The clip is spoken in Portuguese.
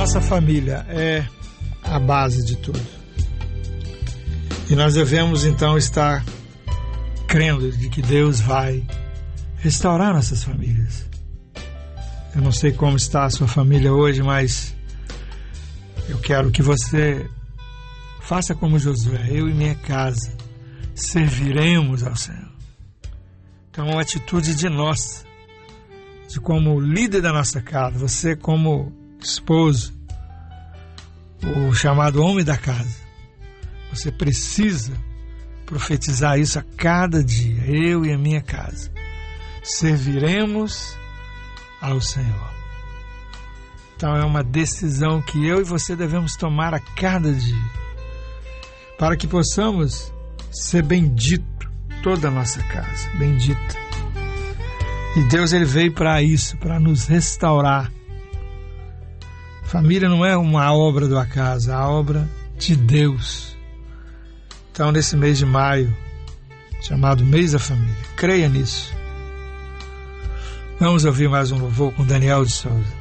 nossa família é a base de tudo. E nós devemos então estar crendo de que Deus vai restaurar nossas famílias. Eu não sei como está a sua família hoje, mas eu quero que você faça como Josué: eu e minha casa serviremos ao Senhor. Então é uma atitude de nós, de como líder da nossa casa, você como esposo, o chamado homem da casa, você precisa profetizar isso a cada dia: eu e a minha casa serviremos ao Senhor. Então é uma decisão que eu e você devemos tomar a cada dia, para que possamos ser bendito, toda a nossa casa, bendita. E Deus, ele veio para isso, para nos restaurar. Família não é uma obra do acaso, é a obra de Deus. Então, nesse mês de maio, chamado Mês da Família, creia nisso. Vamos ouvir mais um louvor com Daniel de Souza.